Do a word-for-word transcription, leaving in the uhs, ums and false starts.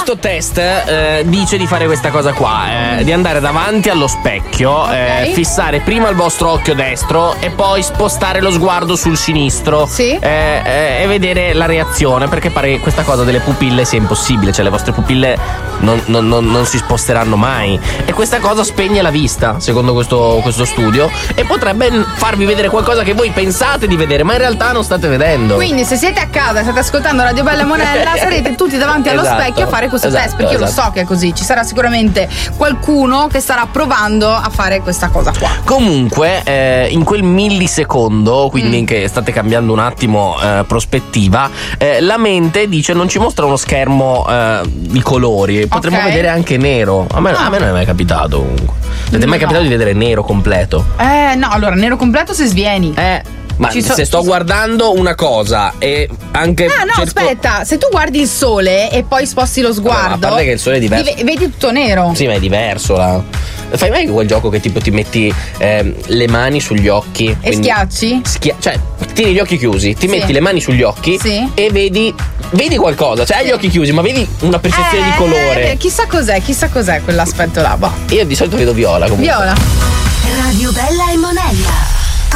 questo test eh, dice di fare questa cosa qua, eh, di andare davanti allo specchio, Ok. eh, fissare prima il vostro occhio destro e poi spostare lo sguardo sul sinistro. Sì. eh, eh, e vedere la reazione, perché pare che questa cosa delle pupille sia impossibile, cioè le vostre pupille non, non- non- non si sposteranno mai, e questa cosa spegne la vista secondo questo, questo studio, e potrebbe farvi vedere qualcosa che voi pensate di vedere ma in realtà non state vedendo. Quindi se siete a casa e state ascoltando Radio Bella e Monella, sarete tutti davanti allo Esatto, specchio a fare questo esatto, test, perché io lo esatto. so che è così. Ci sarà sicuramente qualcuno che starà provando a fare questa cosa qua. Comunque, eh, in quel millisecondo, quindi Mm. che state cambiando un attimo eh, prospettiva, eh, la mente dice non ci mostra uno schermo eh, di colori, potremmo Ok. vedere anche nero. A me, Ah. a me non è mai capitato comunque. Avete mai No. capitato di vedere nero completo? Eh no, allora nero completo se svieni. Eh, ma Ci so- se sto ci so- guardando una cosa e anche Ah no, cerco- aspetta, se tu guardi il sole e poi sposti lo sguardo, Vabbè, a parte che il sole è diverso. ti ve- vedi tutto nero. Sì, ma è diverso là. Fai mai quel gioco che tipo ti metti ehm, le mani sugli occhi E quindi- schiacci? Schia- cioè, tieni gli occhi chiusi, ti Sì. metti le mani sugli occhi Sì. e vedi vedi qualcosa, cioè hai Sì. gli occhi chiusi, ma vedi una percezione Eh, di colore. Chissà cos'è, chissà cos'è quell'aspetto là. Boh. Io di solito vedo viola comunque. Viola. Radio Bella e Monella.